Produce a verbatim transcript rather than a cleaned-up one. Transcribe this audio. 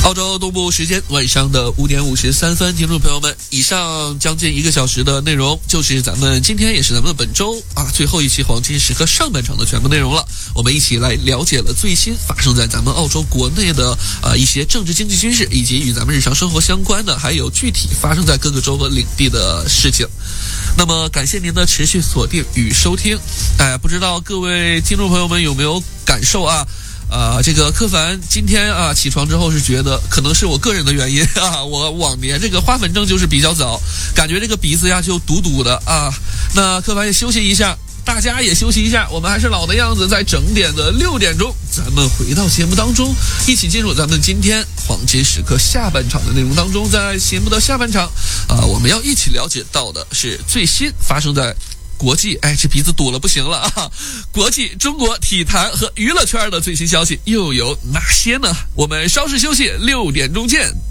澳洲东部时间晚上的五点五十三分，听众朋友们，以上将近一个小时的内容，就是咱们今天也是咱们本周啊最后一期黄金时刻上半场的全部内容了。我们一起来了解了最新发生在咱们澳洲国内的呃一些政治、经济、军事，以及与咱们日常生活相关的，还有具体发生在各个州和领地的事情。那么感谢您的持续锁定与收听。哎，不知道各位听众朋友们有没有感受啊？啊，这个柯凡今天啊起床之后是觉得，可能是我个人的原因啊，我往年这个花粉症就是比较早，感觉这个鼻子呀就堵堵的啊。那柯凡也休息一下，大家也休息一下，我们还是老的样子，在整点的六点钟，咱们回到节目当中，一起进入咱们今天黄金时刻下半场的内容当中。在节目的下半场啊，我们要一起了解到的是最新发生在国际，哎，这鼻子堵了不行了啊！国际中国体坛和娱乐圈的最新消息又有哪些呢？我们稍事休息，六点钟见。